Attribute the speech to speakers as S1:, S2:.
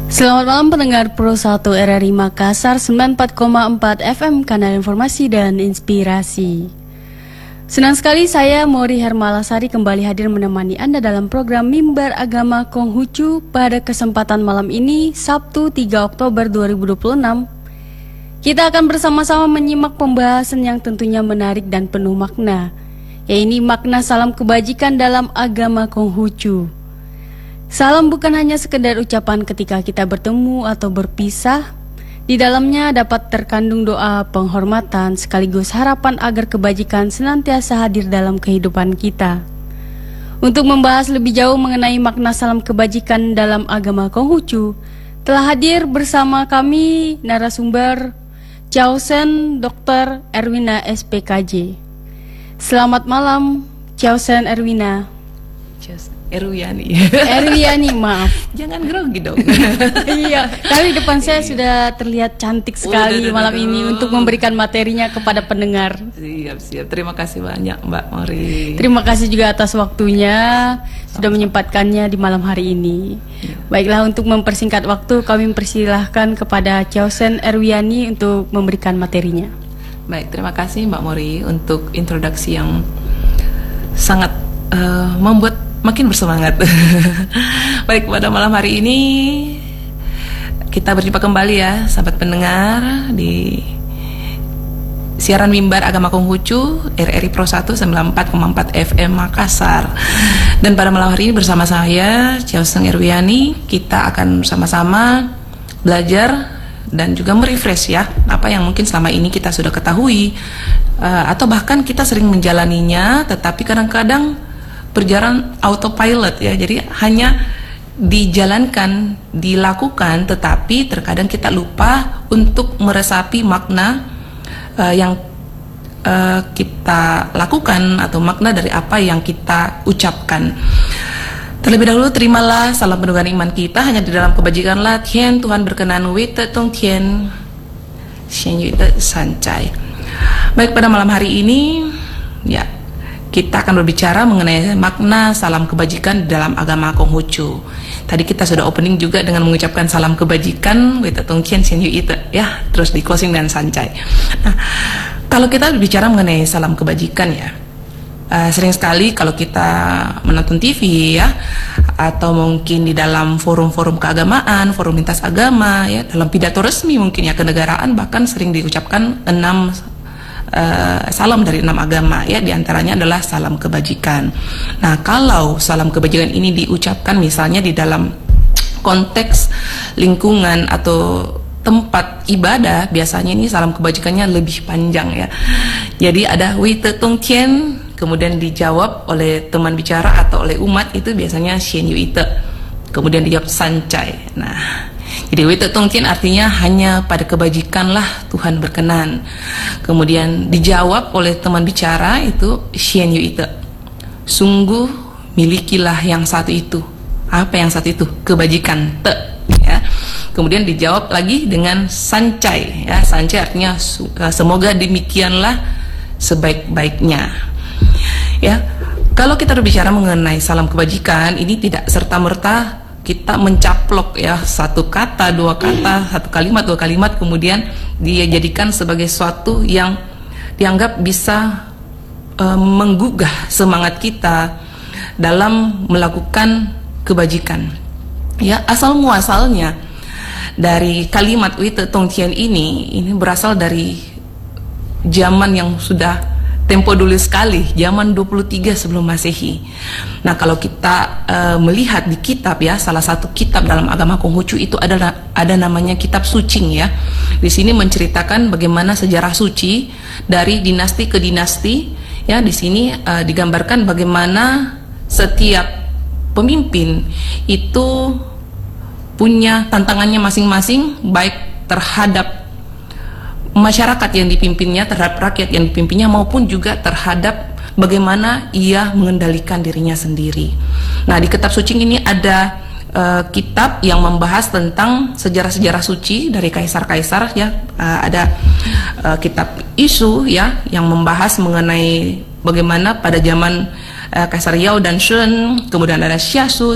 S1: Selamat malam pendengar Pro 1 RRI Makassar 94,4 FM, kanal informasi dan inspirasi. Senang sekali saya Mori Hermalasari kembali hadir menemani Anda dalam program Mimbar Agama Konghucu pada kesempatan malam ini, Sabtu 3 Oktober 2026. Kita akan bersama-sama menyimak pembahasan yang tentunya menarik dan penuh makna, yaitu makna salam kebajikan dalam agama Konghucu. Salam bukan hanya sekedar ucapan ketika kita bertemu atau berpisah. Di dalamnya dapat terkandung doa, penghormatan, sekaligus harapan agar kebajikan senantiasa hadir dalam kehidupan kita. Untuk membahas lebih jauh mengenai makna salam kebajikan dalam agama Konghucu, telah hadir bersama kami narasumber Chausen Dr. Erwina SPKJ. Selamat malam, Chausen Erwina. Erwiani, maaf.
S2: Jangan grogi dong.
S1: Iya, tapi depan saya sudah terlihat cantik sekali malam ini untuk memberikan materinya kepada pendengar.
S2: Siap. Terima kasih banyak Mbak Mori.
S1: Terima kasih juga atas waktunya sudah menyempatkannya di malam hari ini. Baiklah, untuk mempersingkat waktu kami mempersilahkan kepada Chausen Erwiani untuk memberikan materinya.
S2: Baik, terima kasih Mbak Mori untuk introduksi yang sangat membuat makin bersemangat. Baik, pada malam hari ini kita berjumpa kembali ya sahabat pendengar di siaran Mimbar Agama Konghucu RRI Pro 1 94,4 FM Makassar. Dan pada malam hari ini bersama saya Chausen Erwiani, kita akan bersama-sama belajar dan juga merefresh ya apa yang mungkin selama ini kita sudah ketahui atau bahkan kita sering menjalaninya, tetapi kadang-kadang berjalan autopilot ya, jadi hanya dijalankan, dilakukan, tetapi terkadang kita lupa untuk meresapi makna yang kita lakukan atau makna dari apa yang kita ucapkan. Terlebih dahulu terimalah salam penugasan iman kita hanya di dalam kebajikanlah Tian Tuhan berkenan Wite Tong Tian Xian Yute Sancai. Baik, pada malam hari ini ya kita akan berbicara mengenai makna salam kebajikan dalam agama Konghucu. Tadi kita sudah opening juga dengan mengucapkan salam kebajikan, ya, terus di closing dan sancai. Nah, kalau kita berbicara mengenai salam kebajikan ya, sering sekali kalau kita menonton TV ya, atau mungkin di dalam forum-forum keagamaan, forum lintas agama ya, dalam pidato resmi mungkin ya kenegaraan, bahkan sering diucapkan 6 salam dari 6 agama ya, diantaranya adalah salam kebajikan. Nah, kalau salam kebajikan ini diucapkan misalnya di dalam konteks lingkungan atau tempat ibadah, biasanya ini salam kebajikannya lebih panjang ya. Jadi ada Wite Tong Tian, kemudian dijawab oleh teman bicara atau oleh umat, itu biasanya Xian Yute, kemudian dijawab sancai. Nah, jadi Wite Tong Tian artinya hanya pada kebajikanlah Tuhan berkenan. Kemudian dijawab oleh teman bicara itu Xian Yute, sungguh milikilah yang satu itu. Apa yang satu itu? Kebajikan te ya. Kemudian dijawab lagi dengan sancai ya. Sancai artinya semoga demikianlah sebaik-baiknya. Ya. Kalau kita berbicara mengenai salam kebajikan, ini tidak serta-merta kita mencaplok ya satu kata, dua kata, satu kalimat, dua kalimat, kemudian dia jadikan sebagai sesuatu yang dianggap bisa menggugah semangat kita dalam melakukan kebajikan. Ya, asal muasalnya dari kalimat Wite Tong Tian ini berasal dari zaman yang sudah tempo dulu sekali, zaman 23 sebelum Masehi. Nah, kalau kita melihat di kitab ya, salah satu kitab dalam agama Konghucu itu ada namanya kitab Sucing ya. Di sini menceritakan bagaimana sejarah suci dari dinasti ke dinasti ya. Di sini digambarkan bagaimana setiap pemimpin itu punya tantangannya masing-masing, baik terhadap masyarakat yang dipimpinnya, terhadap rakyat yang dipimpinnya, maupun juga terhadap bagaimana ia mengendalikan dirinya sendiri. Nah, di kitab Sucing ini ada kitab yang membahas tentang sejarah-sejarah suci dari kaisar-kaisar ya. Ada kitab Isu ya yang membahas mengenai bagaimana pada zaman Kaisar Yao dan Shun, kemudian ada Xiasu